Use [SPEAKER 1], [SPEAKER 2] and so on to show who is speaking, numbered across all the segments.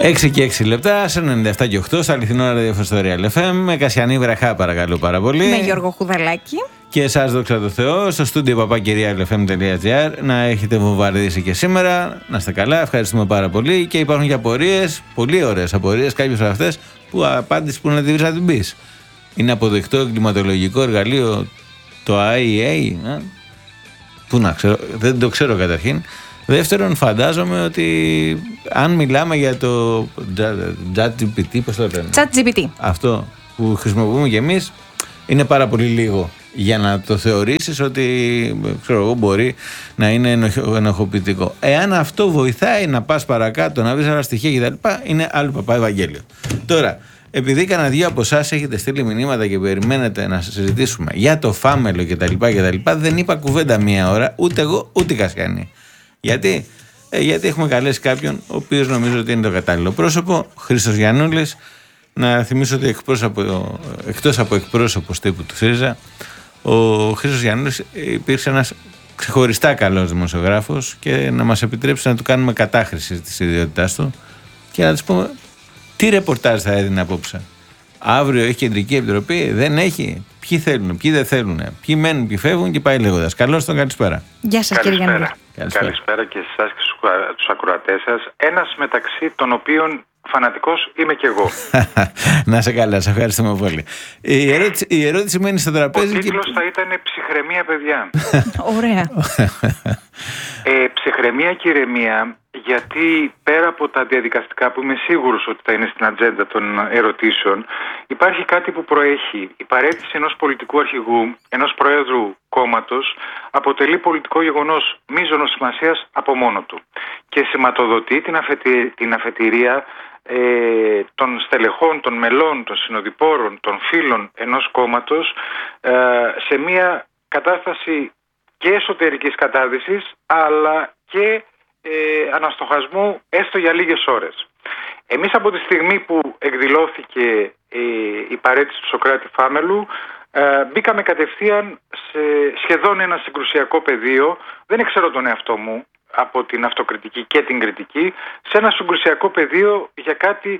[SPEAKER 1] 6 και 6 λεπτά, σε 97 και 8, στα αληθινό ραδιόφωνο στο Real FM. Με Κασιανή Βραχά, παρακαλώ πάρα πολύ.
[SPEAKER 2] Με Γιώργο Χουδαλάκη.
[SPEAKER 1] Και εσάς, δόξα τω Θεώ, στο στούντιο papakirialfm.gr να έχετε βομβαρδίσει και σήμερα. Να είστε καλά, ευχαριστούμε πάρα πολύ. Και υπάρχουν και απορίες, πολύ ωραίες απορίες, κάποιες από αυτές που απάντηση που να τη βρεις να την πεις. Είναι αποδεκτό εγκληματολογικό εργαλείο το IEA? Πού να ξέρω, δεν το ξέρω καταρχήν. Δεύτερον, φαντάζομαι ότι αν μιλάμε για το ChatGPT, πώς το λένε?
[SPEAKER 2] ChatGPT.
[SPEAKER 1] Αυτό που χρησιμοποιούμε κι εμείς είναι πάρα πολύ λίγο για να το θεωρήσεις ότι, ξέρω εγώ, μπορεί να είναι ενοχοποιητικό. Εάν αυτό βοηθάει να πας παρακάτω, να βρεις άλλα στοιχεία κτλ., είναι άλλο παπά Ευαγγέλιο. Τώρα, επειδή κανένα δύο από εσάς έχετε στείλει μηνύματα και περιμένετε να συζητήσουμε για το φάμελο κτλ., δεν είπα κουβέντα μία ώρα, ούτε εγώ ούτε η Κασιανή. Γιατί έχουμε καλέσει κάποιον, ο οποίος νομίζω ότι είναι το κατάλληλο πρόσωπο, Χρήστος Γιαννούλης. Να θυμίσω ότι εκτός από εκπρόσωπος τύπου του ΣΥΡΙΖΑ, ο Χρήστος Γιαννούλης υπήρξε ένας ξεχωριστά καλός δημοσιογράφος και να μας επιτρέψει να του κάνουμε κατάχρηση της ιδιότητάς του και να τους πούμε τι ρεπορτάζ θα έδινε απόψε. Αύριο έχει κεντρική επιτροπή, δεν έχει. Ποιοι θέλουν, ποιοι δεν θέλουν, ποιοι μένουν, ποιοι φεύγουν και πάει λέγοντας. Καλώς τον, καλησπέρα.
[SPEAKER 2] Γεια σας, κύριε Γιαννούλη.
[SPEAKER 3] Καλησπέρα και σε εσάς και στους ακροατές σας. Ένας μεταξύ των οποίων φανατικός είμαι και εγώ.
[SPEAKER 1] Να σε καλά, σε ευχαριστούμε πολύ. Η ερώτηση μένει στο τραπέζι.
[SPEAKER 3] Ο τίτλος θα ήταν ψυχραιμία, παιδιά.
[SPEAKER 2] Ωραία.
[SPEAKER 3] Ψυχραιμία και ηρεμία, γιατί πέρα από τα διαδικαστικά που είμαι σίγουρος ότι θα είναι στην ατζέντα των ερωτήσεων, υπάρχει κάτι που προέχει. Η παραίτηση ενός πολιτικού αρχηγού, ενός προέδρου κόμματος, αποτελεί πολιτικό γεγονός μείζωνος σημασίας από μόνο του και σηματοδοτεί την αφετηρία των στελεχών, των μελών, των συνοδοιπόρων, των φίλων ενός κόμματος σε μια κατάσταση και εσωτερικής κατάδυσης αλλά και αναστοχασμού έστω για λίγες ώρες. Εμείς από τη στιγμή που εκδηλώθηκε η παραίτηση του Σωκράτη Φάμελου μπήκαμε κατευθείαν σε σχεδόν ένα συγκρουσιακό πεδίο, δεν ξέρω τον εαυτό μου από την αυτοκριτική και την κριτική, σε ένα συγκρουσιακό πεδίο για κάτι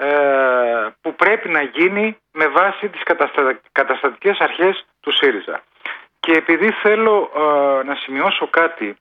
[SPEAKER 3] που πρέπει να γίνει με βάση τις καταστατικές αρχές του ΣΥΡΙΖΑ. Και επειδή θέλω να σημειώσω κάτι,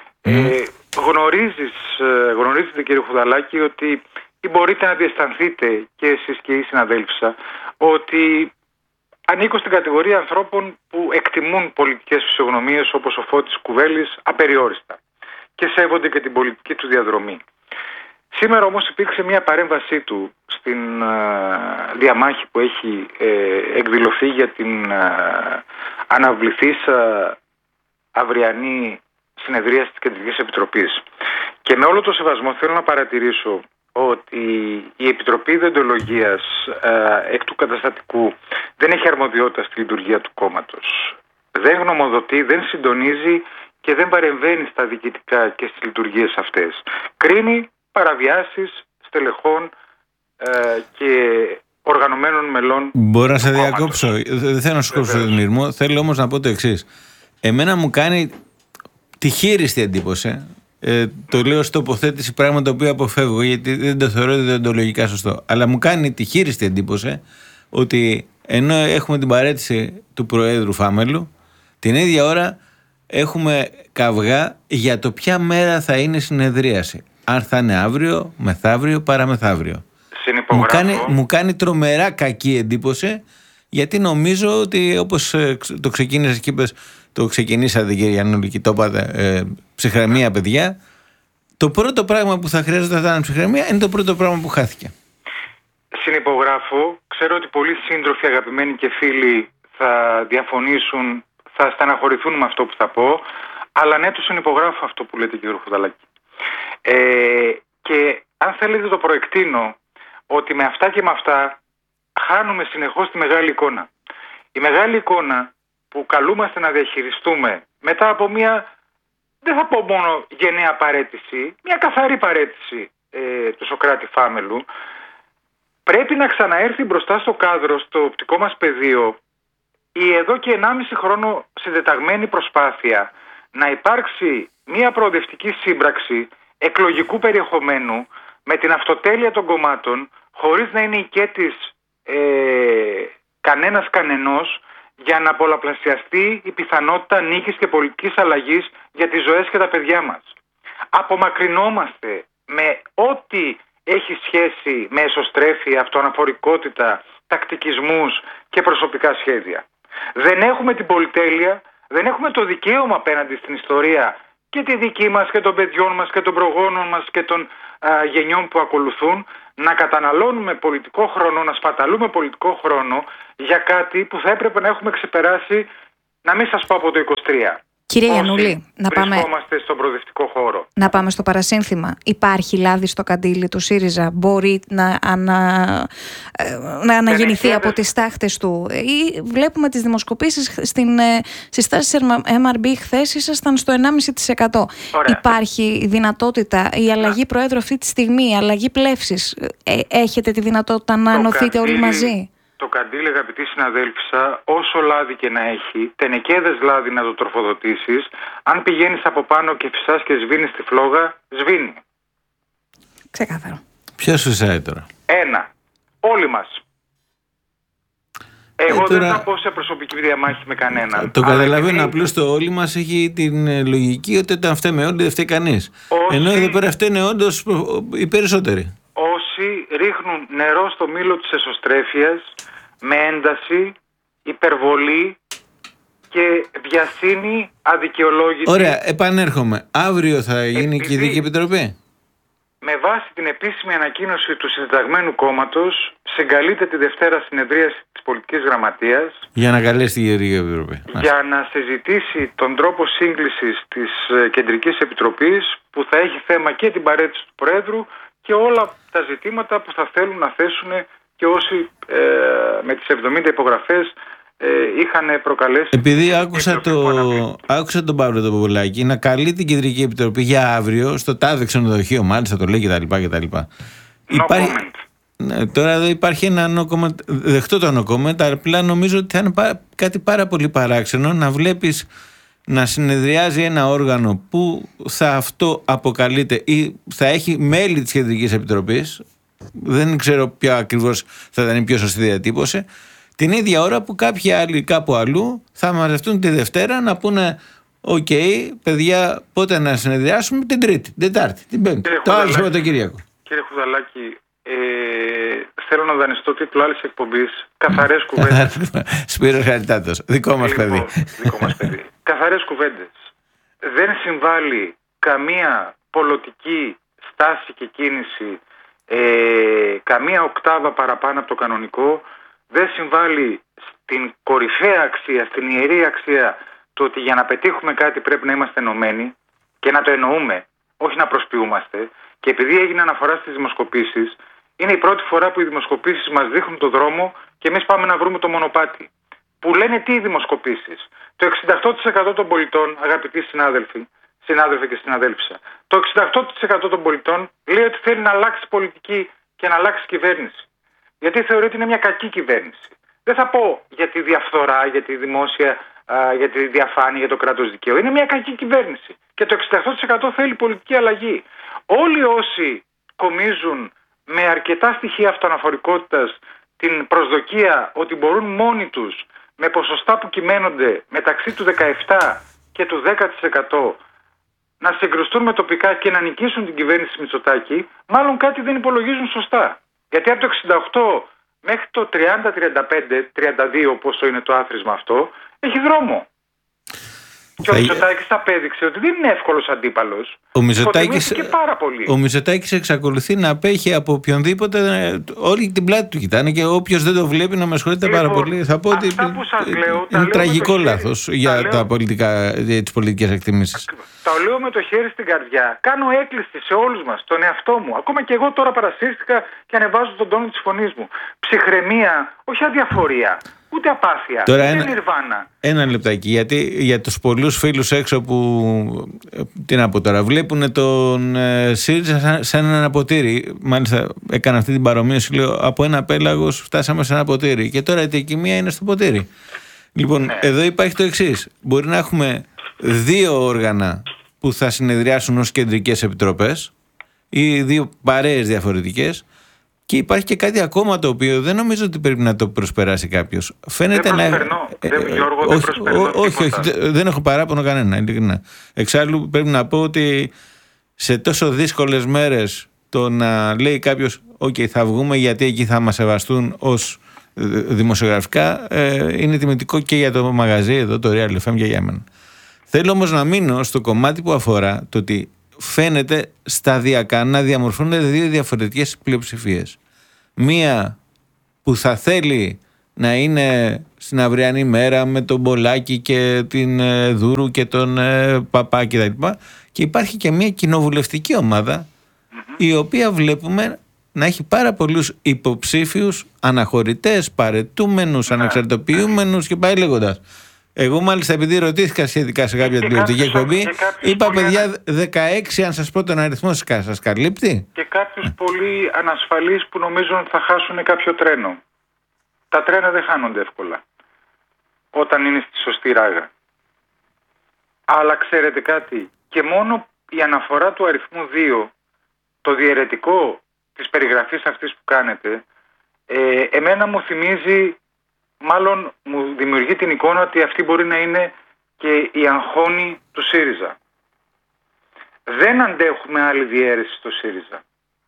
[SPEAKER 3] γνωρίζετε κύριε Χουδαλάκη ότι ή μπορείτε να διαισθανθείτε και εσείς και οι συναδέλφοι σας ότι ανήκω στην κατηγορία ανθρώπων που εκτιμούν πολιτικές φυσιογνωμίες όπως ο Φώτης Κουβέλης απεριόριστα και σέβονται και την πολιτική του διαδρομή. Σήμερα όμως υπήρξε μια παρέμβασή του στην διαμάχη που έχει εκδηλωθεί για την αναβληθήσα αυριανή συνεδρία της Κεντρικής Επιτροπής. Και με όλο το σεβασμό θέλω να παρατηρήσω ότι η Επιτροπή Δεοντολογίας εκ του καταστατικού δεν έχει αρμοδιότητα στη λειτουργία του κόμματος. Δεν γνωμοδοτεί, δεν συντονίζει και δεν παρεμβαίνει στα διοικητικά και στις λειτουργίες αυτές. Κρίνει παραβιάσεις στελεχών και οργανωμένων μελών.
[SPEAKER 1] Μπορώ να σε διακόψω. Δεν θέλω να σου κόψω τον ήρμο. Θέλω όμως να πω το εξής. Εμένα μου κάνει τη χείριστη εντύπωση. Το λέω ως τοποθέτηση, πράγμα το οποίο αποφεύγω γιατί δεν το θεωρώ δεοντολογικά σωστό. Αλλά μου κάνει τη χείριστη εντύπωση ότι ενώ έχουμε την παραίτηση του Προέδρου Φάμελου, την ίδια ώρα έχουμε καυγά για το ποια μέρα θα είναι συνεδρίαση. Αν θα είναι αύριο, μεθαύριο, παραμεθαύριο. Μου κάνει τρομερά κακή εντύπωση, γιατί νομίζω ότι όπως το ξεκίνησες και είπες, το ξεκινήσατε κύριε Γιαννούλη και το είπατε, ψυχραιμία παιδιά, το πρώτο πράγμα που θα χρειάζεται να είναι ψυχραιμία είναι το πρώτο πράγμα που χάθηκε.
[SPEAKER 3] Συνυπογράφω, ξέρω ότι πολλοί σύντροφοι, αγαπημένοι και φίλοι θα διαφωνήσουν, θα στεναχωρηθούν με αυτό που θα πω, αλλά ναι, το συνυπογράφω αυτό που λέτε κύριε Χουδαλάκη. Και αν θέλετε το προεκτείνω ότι με αυτά και με αυτά χάνουμε συνεχώς τη μεγάλη εικόνα. Η μεγάλη εικόνα που καλούμαστε να διαχειριστούμε μετά από μια, δεν θα πω μόνο γενναία παραίτηση, μια καθαρή παραίτηση του Σωκράτη Φάμελου, πρέπει να ξαναέρθει μπροστά στο κάδρο, στο οπτικό μας πεδίο, η εδώ και 1,5 χρόνο συντεταγμένη προσπάθεια να υπάρξει μια προοδευτική σύμπραξη εκλογικού περιεχομένου με την αυτοτέλεια των κομμάτων, χωρίς να είναι οικέτης κανένας κανενός, για να πολλαπλασιαστεί η πιθανότητα νίκης και πολιτικής αλλαγής για τις ζωές και τα παιδιά μας. Απομακρυνόμαστε με ό,τι έχει σχέση με εσωστρέφεια, αυτοαναφορικότητα, τακτικισμούς και προσωπικά σχέδια. Δεν έχουμε την πολυτέλεια, δεν έχουμε το δικαίωμα απέναντι στην ιστορία και τη δική μας και των παιδιών μας και των προγόνων μας και των γενιών που ακολουθούν, να καταναλώνουμε πολιτικό χρόνο, να σπαταλούμε πολιτικό χρόνο για κάτι που θα έπρεπε να έχουμε ξεπεράσει, να μην σας πω από το 23.
[SPEAKER 2] Κύριε Γιαννούλη,
[SPEAKER 3] βρισκόμαστε στον προοδευτικό χώρο.
[SPEAKER 2] Να πάμε στο παρασύνθημα. Υπάρχει λάδι στο καντήλι του ΣΥΡΙΖΑ? Μπορεί να αναγεννηθεί από τις τάχτες του? Ή βλέπουμε τις δημοσκοπήσεις στις τάσεις MRB χθες ήσασταν στο 1,5%. Υπάρχει δυνατότητα η αλλαγή προέδρου αυτή τη στιγμή, η αλλαγή πλεύσης? Έχετε τη δυνατότητα να ενωθείτε όλοι μαζί?
[SPEAKER 3] Το καντήλι, αγαπητή συναδέλφισσα, όσο λάδι και να έχει, τενεκέδες λάδι να το τροφοδοτήσεις, αν πηγαίνεις από πάνω και φυσάς και σβήνεις τη φλόγα, σβήνει.
[SPEAKER 2] Ξεκάθαρο.
[SPEAKER 1] Ποιος φυσάει τώρα?
[SPEAKER 3] Όλοι μας. Εγώ δεν θα πω σε προσωπική διαμάχη με κανέναν.
[SPEAKER 1] Το καταλαβαίνω, απλώς το όλοι μας έχει την λογική ότι όταν φταίμε όλοι δεν φταίει κανείς. Ενώ εδώ πέρα φταίνε όντως οι περισσότεροι.
[SPEAKER 3] Όσοι ρίχνουν νερό στο μήλο της εσωστρέφειας με ένταση, υπερβολή και βιασύνη αδικαιολόγητη.
[SPEAKER 1] Ωραία, επανέρχομαι. Αύριο θα γίνει και η Ειδική Επιτροπή.
[SPEAKER 3] Με βάση την επίσημη ανακοίνωση του Συνταγμένου Κόμματος, συγκαλείται τη Δευτέρα συνεδρίαση της Πολιτικής Γραμματείας
[SPEAKER 1] για να καλέσει την Ειδική Επιτροπή.
[SPEAKER 3] Για να συζητήσει τον τρόπο σύγκλησης της Κεντρικής Επιτροπής, που θα έχει θέμα και την παραίτηση του Προέδρου και όλα τα ζητήματα που θα θέλουν να θέσουν και όσοι με τις 70 υπογραφές είχαν προκαλέσει.
[SPEAKER 1] Επειδή άκουσα τον Παύλο τον Ποπολάκη να καλεί την Κεντρική Επιτροπή για αύριο στο τάδε ξενοδοχείο, μάλιστα το λέει κτλ. Τώρα εδώ υπάρχει ένα no comment, δεχτώ το no comment, απλά νομίζω ότι θα είναι κάτι πάρα πολύ παράξενο να βλέπεις να συνεδριάζει ένα όργανο που θα αυτό αποκαλείται ή θα έχει μέλη της Κεντρικής Επιτροπής, δεν ξέρω ποια ακριβώς θα ήταν η πιο σωστή διατύπωση, την ίδια ώρα που κάποιοι άλλοι κάπου αλλού θα μαζευτούν τη Δευτέρα να πούνε «ΟΚ, παιδιά, πότε να συνεδριάσουμε? Την Τρίτη, την Τετάρτη, την Πέμπτη, το άλλο Σαββατοκύριακο».
[SPEAKER 3] Κύριε Χουδαλάκη, θέλω να δανειστώ τίτλο άλλης εκπομπής, «Καθαρές κουβέντες».
[SPEAKER 1] Σπύρος Χαριτάτος, δικό μας παιδί.
[SPEAKER 3] Καθαρές κουβέντες. Δεν συμβάλλει καμία πολιτική στάση και κίνηση, καμία οκτάβα παραπάνω από το κανονικό. Δεν συμβάλλει στην κορυφαία αξία, στην ιερή αξία, το ότι για να πετύχουμε κάτι πρέπει να είμαστε ενωμένοι και να το εννοούμε, όχι να προσποιούμαστε. Και επειδή έγινε αναφορά στις δημοσκοπήσεις, είναι η πρώτη φορά που οι δημοσκοπήσεις μας δείχνουν το δρόμο και εμείς πάμε να βρούμε το μονοπάτι. Που λένε τι οι δημοσκοπήσεις? Το 68% των πολιτών, αγαπητοί συνάδελφοι και συναδέλφισσα, το 68% των πολιτών λέει ότι θέλει να αλλάξει πολιτική και να αλλάξει κυβέρνηση. Γιατί θεωρεί ότι είναι μια κακή κυβέρνηση. Δεν θα πω για τη διαφθορά, για τη δημόσια, για τη διαφάνεια, για το κράτος δικαίου. Είναι μια κακή κυβέρνηση. Και το 68% θέλει πολιτική αλλαγή. Όλοι όσοι κομίζουν με αρκετά στοιχεία αυτοαναφορικότητας την προσδοκία ότι μπορούν μόνοι τους με ποσοστά που κυμαίνονται μεταξύ του 17% και του 10% να συγκρουστούν με τοπικά και να νικήσουν την κυβέρνηση Μητσοτάκη, μάλλον κάτι δεν υπολογίζουν σωστά. Γιατί από το 68 μέχρι το 30, 35, 32, πόσο είναι το άθροισμα αυτό, έχει δρόμο. Και ο Μητσοτάκης απέδειξε ότι δεν είναι εύκολος αντίπαλος.
[SPEAKER 1] Ο Μητσοτάκης εξακολουθεί να απέχει από οποιονδήποτε, όλη την πλάτη του κοιτάνε και όποιος δεν το βλέπει να με ασχολείται πάρα πολύ. Θα πω ότι είναι τραγικό λάθος για τις πολιτικές εκτιμήσεις.
[SPEAKER 3] Τα λέω με το χέρι στην καρδιά. Κάνω έκκληση σε όλους μας, τον εαυτό μου. Ακόμα και εγώ τώρα παρασύρθηκα και ανεβάζω τον τόνο της φωνής μου. Ψυχραιμία, όχι αδιαφορία. Ούτε απάθεια, ούτε νιρβάνα.
[SPEAKER 1] Ένα λεπτάκι, γιατί για τους πολλούς φίλους έξω που, τι να πω τώρα, βλέπουν τον ΣΥΡΙΖΑ σαν ένα ποτήρι. Μάλιστα έκανα αυτή την παρομοίωση, λέω, από ένα πέλαγος φτάσαμε σε ένα ποτήρι και τώρα η τεκιμία είναι στο ποτήρι. Λοιπόν, εδώ υπάρχει το εξής. Μπορεί να έχουμε δύο όργανα που θα συνεδριάσουν ως κεντρικές επιτροπές ή δύο παρέες διαφορετικές. Και υπάρχει και κάτι ακόμα το οποίο δεν νομίζω ότι πρέπει να το προσπεράσει κάποιος. Φαίνεται όχι, δεν έχω παράπονο κανένα, ειλικρινά. Εξάλλου πρέπει να πω ότι σε τόσο δύσκολες μέρες το να λέει κάποιος θα βγούμε γιατί εκεί θα μας σεβαστούν ως δημοσιογραφικά είναι τιμητικό και για το μαγαζί εδώ, το Real FM, και για μένα. Θέλω όμως να μείνω στο κομμάτι που αφορά το ότι φαίνεται σταδιακά να διαμορφώνονται δύο διαφορετικές πλειοψηφίες. Μία που θα θέλει να είναι στην αυριανή μέρα με τον Πολάκη και την Δούρου και τον Παπά κτλ. Και υπάρχει και μια κοινοβουλευτική ομάδα η οποία βλέπουμε να έχει πάρα πολλούς υποψήφιους, αναχωρητές, παρετούμενους, ανεξαρτητοποιούμενους και πάει λέγοντας. Εγώ μάλιστα, επειδή ρωτήθηκα σχετικά σε κάποια τηλεοπτική εκπομπή, είπα παιδιά 16, αν σας πω τον αριθμό σας καλύπτει.
[SPEAKER 3] Και κάποιους πολύ ανασφαλείς που νομίζουν ότι θα χάσουν κάποιο τρένο. Τα τρένα δεν χάνονται εύκολα όταν είναι στη σωστή ράγα. Αλλά ξέρετε κάτι, και μόνο η αναφορά του αριθμού 2, το διαιρετικό της περιγραφής αυτής που κάνετε, εμένα μου θυμίζει, μάλλον μου δημιουργεί την εικόνα ότι αυτή μπορεί να είναι και η αγχώνη του ΣΥΡΙΖΑ. Δεν αντέχουμε άλλη διαίρεση στο ΣΥΡΙΖΑ.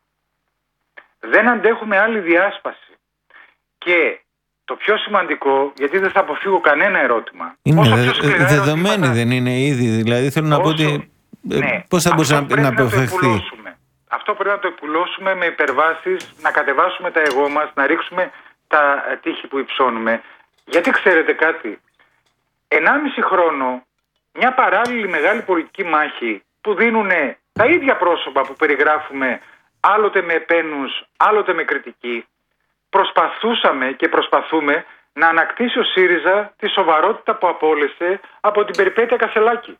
[SPEAKER 3] Δεν αντέχουμε άλλη διάσπαση. Και το πιο σημαντικό, γιατί δεν θα αποφύγω κανένα ερώτημα.
[SPEAKER 1] Είναι δεδομένη, δεν είναι ήδη? Δηλαδή θέλω να πω ότι πώς θα μπορούσε να αποφευχθεί?
[SPEAKER 3] Αυτό πρέπει να το επουλώσουμε με υπερβάσεις, να κατεβάσουμε τα εγώ μας, να ρίξουμε τα τείχη που υψώνουμε. Γιατί ξέρετε κάτι, 1,5 χρόνο μια παράλληλη μεγάλη πολιτική μάχη που δίνουν τα ίδια πρόσωπα που περιγράφουμε, άλλοτε με επένους, άλλοτε με κριτική, προσπαθούσαμε και προσπαθούμε να ανακτήσει ο ΣΥΡΙΖΑ τη σοβαρότητα που απόλυσε από την περιπέτεια Κασελάκη.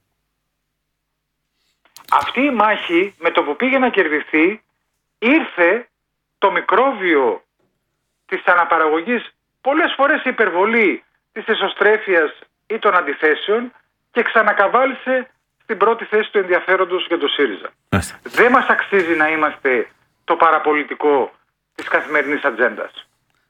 [SPEAKER 3] Αυτή η μάχη, με το που πήγε να κερδιθεί, ήρθε το μικρόβιο της αναπαραγωγής, πολλές φορές η υπερβολή της εσωστρέφειας ή των αντιθέσεων, και ξανακαβάλισε στην πρώτη θέση του ενδιαφέροντος για το ΣΥΡΙΖΑ. Δεν μας αξίζει να είμαστε το παραπολιτικό της καθημερινής ατζέντας.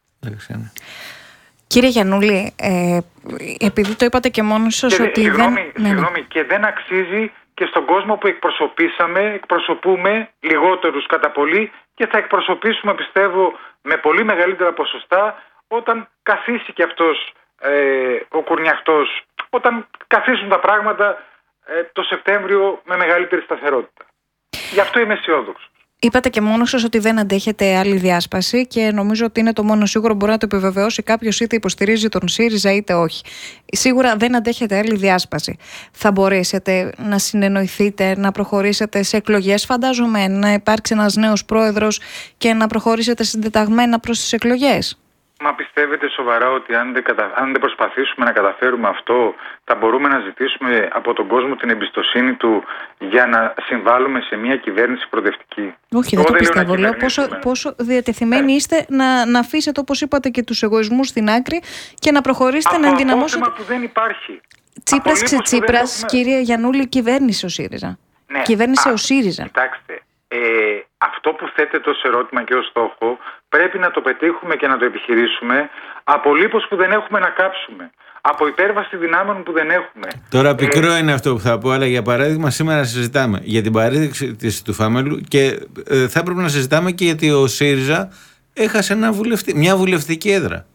[SPEAKER 2] Κύριε Γιαννούλη, επειδή το είπατε και μόνος σας ότι
[SPEAKER 3] συγγνώμη, και δεν αξίζει και στον κόσμο που εκπροσωπούμε λιγότερους κατά πολύ, και θα εκπροσωπήσουμε, πιστεύω, με πολύ μεγαλύτερα ποσοστά όταν καθίσει και αυτός ο κουρνιαχτός, όταν καθίσουν τα πράγματα το Σεπτέμβριο με μεγαλύτερη σταθερότητα. Γι' αυτό είμαι αισιόδοξος.
[SPEAKER 2] Είπατε και μόνος σας ότι δεν αντέχετε άλλη διάσπαση, και νομίζω ότι είναι το μόνο σίγουρο, μπορεί να το επιβεβαιώσει κάποιος, είτε υποστηρίζει τον ΣΥΡΙΖΑ είτε όχι. Σίγουρα δεν αντέχετε άλλη διάσπαση. Θα μπορέσετε να συνεννοηθείτε, να προχωρήσετε σε εκλογές, φαντάζομαι, να υπάρξει ένας νέος πρόεδρος και να προχωρήσετε συντεταγμένα προς τις εκλογές?
[SPEAKER 3] Μα πιστεύετε σοβαρά ότι αν δεν προσπαθήσουμε να καταφέρουμε αυτό, θα μπορούμε να ζητήσουμε από τον κόσμο την εμπιστοσύνη του για να συμβάλλουμε σε μια κυβέρνηση προοδευτική?
[SPEAKER 2] Όχι, δεν το πιστεύω. Λέω πόσο διατεθειμένοι είστε να αφήσετε, όπως είπατε, και τους εγωισμούς στην άκρη και να προχωρήσετε να ενδυναμώσετε.
[SPEAKER 3] Αυτό που δεν υπάρχει.
[SPEAKER 2] Τσίπρας ξετσίπρας, κύριε Γιαννούλη, κυβέρνησε ο ΣΥΡΙΖΑ. Ναι. Κυβέρνησε ο ΣΥΡΙΖΑ.
[SPEAKER 3] Κοιτάξτε, αυτό που θέτεται ως ερώτημα και ως στόχο πρέπει να το πετύχουμε και να το επιχειρήσουμε από λίπος που δεν έχουμε να κάψουμε, από υπέρβαση δυνάμεων που δεν έχουμε.
[SPEAKER 1] Τώρα πικρό είναι αυτό που θα πω, αλλά για παράδειγμα σήμερα συζητάμε για την παρέδειξη του Φαμέλου και θα έπρεπε να συζητάμε και γιατί ο ΣΥΡΙΖΑ έχασε μια βουλευτική έδρα.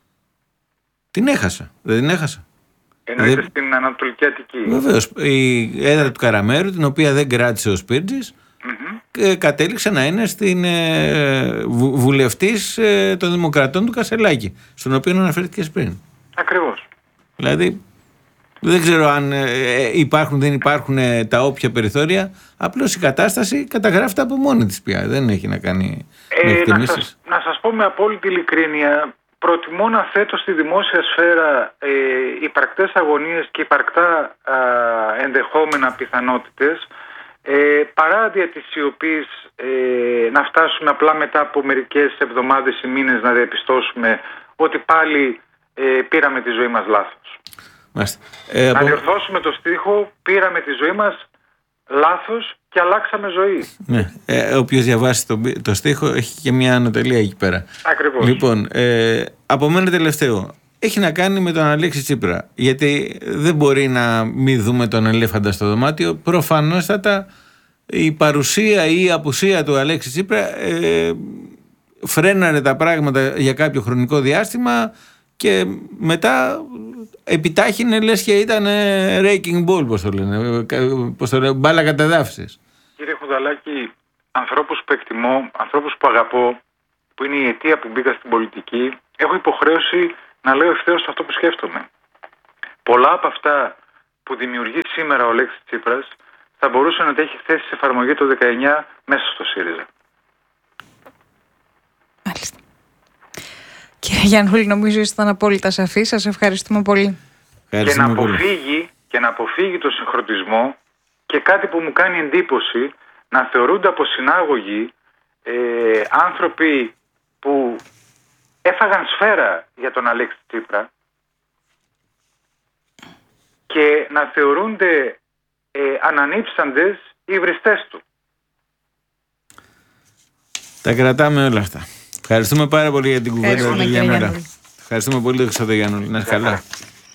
[SPEAKER 1] Την έχασα, δεν την έχασα?
[SPEAKER 3] Εννοείται στην Ανατολική Αττική.
[SPEAKER 1] Βεβαίως, η έδρα του Καραμέρου, την οποία δεν κράτησε ο Σπίρτζης, κατέληξε να είναι στην βουλευτής των Δημοκρατών του Κασελάκη, στον οποίο αναφέρθηκες πριν.
[SPEAKER 3] Ακριβώς.
[SPEAKER 1] Δηλαδή δεν ξέρω αν υπάρχουν, δεν υπάρχουν τα όποια περιθώρια. Απλώς η κατάσταση καταγράφεται από μόνη της πια. Δεν έχει να κάνει με εκτιμήσεις.
[SPEAKER 3] Να σας πω με απόλυτη ειλικρίνεια, προτιμώ να θέτω στη δημόσια σφαίρα υπαρκτές αγωνίες και υπαρκτά ενδεχόμενα πιθανότητες, παρά δια της σιωπής να φτάσουμε απλά μετά από μερικές εβδομάδες ή μήνες να διαπιστώσουμε ότι πάλι πήραμε τη ζωή μας λάθος. Να διορθώσουμε το στίχο, πήραμε τη ζωή μας λάθος και αλλάξαμε ζωή.
[SPEAKER 1] Ναι. Όποιος διαβάσει το στίχο έχει και μια ανωτελεία εκεί πέρα.
[SPEAKER 3] Ακριβώς.
[SPEAKER 1] Λοιπόν, από μένα τελευταίο. Έχει να κάνει με τον Αλέξη Τσίπρα. Γιατί δεν μπορεί να μην δούμε τον ελέφαντα στο δωμάτιο. Προφανώς η παρουσία ή η απουσία του Αλέξη Τσίπρα φρέναρε τα πράγματα για κάποιο χρονικό διάστημα και μετά επιτάχυνε, λες και ήταν raking ball, πώς το λένε, μπάλα κατεδάφισης.
[SPEAKER 3] Κύριε Χουδαλάκη, ανθρώπους που εκτιμώ, ανθρώπους που αγαπώ, που είναι η αιτία που μπήκα στην πολιτική, έχω υποχρέωση να λέω ευθέως αυτό που σκέφτομαι. Πολλά από αυτά που δημιουργεί σήμερα ο Αλέξης Τσίπρας θα μπορούσε να τα έχει θέσει σε εφαρμογή το 19 μέσα στο ΣΥΡΙΖΑ.
[SPEAKER 2] Μάλιστα. Κύριε Γιαννούλη, νομίζω ότι ήταν απόλυτα σαφή. Σας ευχαριστούμε πολύ.
[SPEAKER 3] Και να αποφύγει το συγχρονισμό και κάτι που μου κάνει εντύπωση, να θεωρούνται από συνάγωγοι άνθρωποι που έφαγαν σφαίρα για τον Αλέξη Τσίπρα και να θεωρούνται ανανύψαντες οι υβριστές του.
[SPEAKER 1] Τα κρατάμε όλα αυτά. Ευχαριστούμε πάρα πολύ για την κουβέντα του Γιαννούλη. Ευχαριστούμε πολύ, Γιαννούλη. Να είσαι καλά.